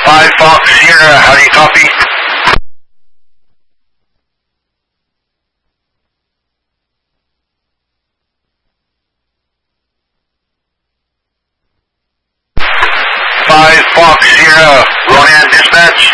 5 Fox Sierra, how do you copy? Fox Sierra, Ronan dispatch.